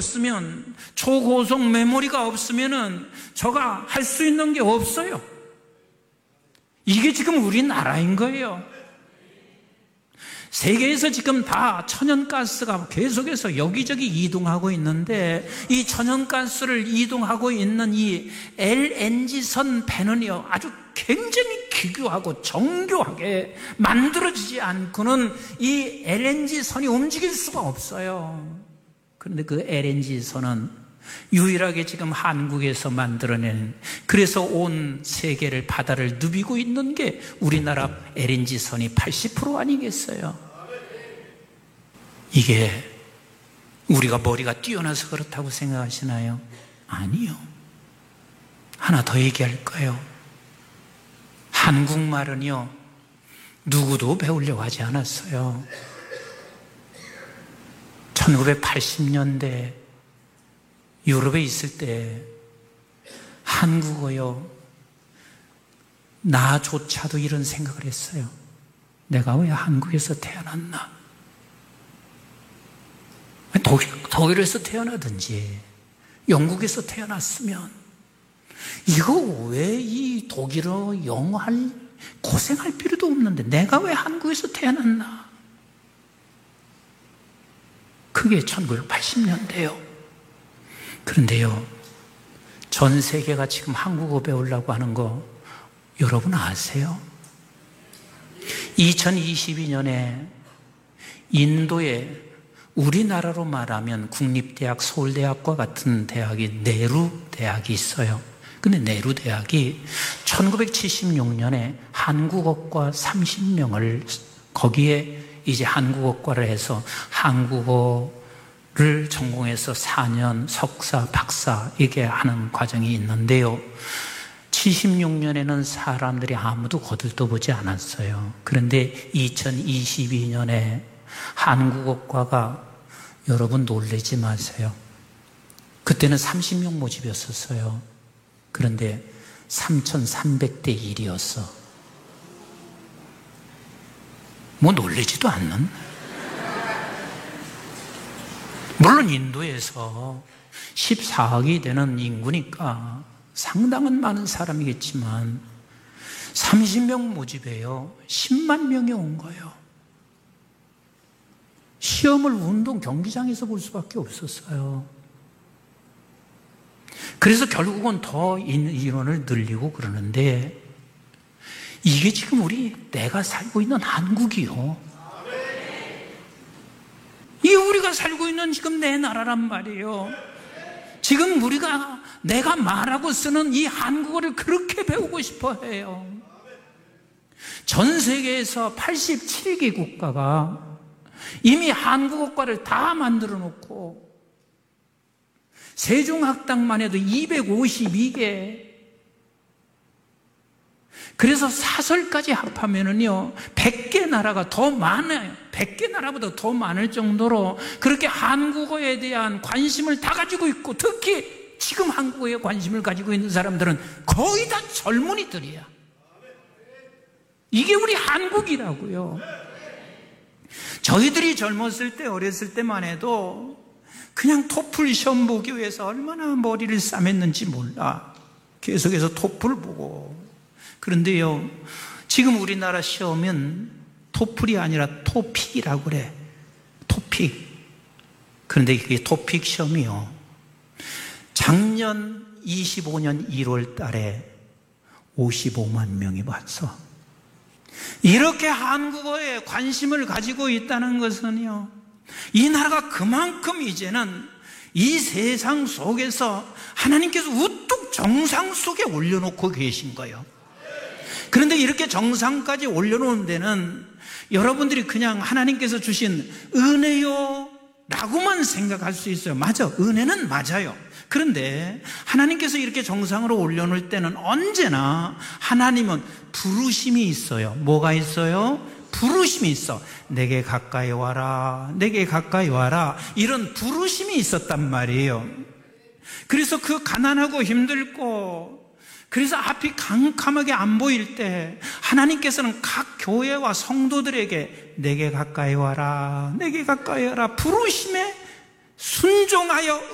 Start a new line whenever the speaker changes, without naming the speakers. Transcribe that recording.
없으면, 초고속 메모리가 없으면은 저가 할 수 있는 게 없어요. 이게 지금 우리나라인 거예요. 세계에서 지금 다 천연가스가 계속해서 여기저기 이동하고 있는데, 이 천연가스를 이동하고 있는 이 LNG선 배는요, 아주 굉장히 기교하고 정교하게 만들어지지 않고는 이 LNG선이 움직일 수가 없어요. 그런데 그 LNG선은 유일하게 지금 한국에서 만들어낸, 그래서 온 세계를 바다를 누비고 있는 게 우리나라 LNG선이 80% 아니겠어요? 이게 우리가 머리가 뛰어나서 그렇다고 생각하시나요? 아니요. 하나 더 얘기할까요? 한국말은요, 누구도 배우려고 하지 않았어요. 1980년대 유럽에 있을 때 한국어요, 나조차도 이런 생각을 했어요. 내가 왜 한국에서 태어났나? 독일에서 태어나든지 영국에서 태어났으면 이거 왜 이 독일어, 영어 고생할 필요도 없는데 내가 왜 한국에서 태어났나? 그게 1980년대요. 그런데요, 전 세계가 지금 한국어 배우려고 하는 거 여러분 아세요? 2022년에 인도에 우리나라로 말하면 국립대학, 서울대학과 같은 대학이 네루 대학이 있어요. 근데 네루 대학이 1976년에 한국어과 30명을 거기에 이제 한국어과를 해서 한국어를 전공해서 4년 석사, 박사 이게 하는 과정이 있는데요. 76년에는 사람들이 아무도 거들떠보지 않았어요. 그런데 2022년에 한국어과가, 여러분 놀라지 마세요. 그때는 30명 모집이었었어요. 그런데 3,300대 1이었어. 뭐 놀라지도 않는? 물론 인도에서 14억이 되는 인구니까 상당한 많은 사람이겠지만 30명 모집에요 10만 명이 온 거예요. 시험을 운동 경기장에서 볼 수밖에 없었어요. 그래서 결국은 더 인원을 늘리고 그러는데, 이게 지금 내가 살고 있는 한국이요. 이게 우리가 살고 있는 지금 내 나라란 말이에요. 지금 내가 말하고 쓰는 이 한국어를 그렇게 배우고 싶어 해요. 전 세계에서 87개 국가가 이미 한국어과를 다 만들어 놓고, 세종학당만 해도 252개, 그래서 사설까지 합하면은요 100개 나라가 더 많아요. 100개 나라보다 더 많을 정도로 그렇게 한국어에 대한 관심을 다 가지고 있고, 특히 지금 한국어에 관심을 가지고 있는 사람들은 거의 다 젊은이들이야. 이게 우리 한국이라고요. 저희들이 젊었을 때, 어렸을 때만 해도 그냥 토플 시험 보기 위해서 얼마나 머리를 싸맸는지 몰라. 계속해서 토플 보고. 그런데요, 지금 우리나라 시험은 토플이 아니라 토픽이라고 그래. 토픽. 그런데 이게 토픽 시험이요, 작년 25년 1월 달에 55만 명이 봤어. 이렇게 한국어에 관심을 가지고 있다는 것은요, 이 나라가 그만큼 이제는 이 세상 속에서 하나님께서 우뚝 정상 속에 올려놓고 계신 거예요. 그런데 이렇게 정상까지 올려놓은 데는 여러분들이 그냥 하나님께서 주신 은혜요 라고만 생각할 수 있어요. 맞아, 은혜는 맞아요. 그런데 하나님께서 이렇게 정상으로 올려놓을 때는 언제나 하나님은 부르심이 있어요. 뭐가 있어요? 부르심이 있어. 내게 가까이 와라, 내게 가까이 와라, 이런 부르심이 있었단 말이에요. 그래서 그 가난하고 힘들고, 그래서 앞이 캄캄하게 안 보일 때 하나님께서는 각 교회와 성도들에게 내게 가까이 와라, 내게 가까이 와라, 부르심에 순종하여